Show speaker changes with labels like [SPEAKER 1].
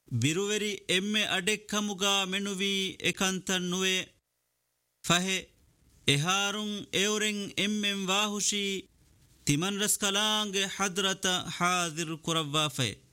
[SPEAKER 1] ಬಿರುವೆರಿ ಎಮ್ಮೆ ಅಡೆಕ್ಕಮುಗ ಮೆನುವಿ ಎಕಂತನ್ನುವೆ ಫಹೆ ಎಹಾರುಂ ಎವರೆಂ ಎಮ್ಮೆಂ ವಾಹುಷಿ ತಿಮನ್ ರಸ್ಕಲಾಂಗೆ ಹದ್ರತ ಹಾದಿರ್ ಕುರವ್ವಾಫೆ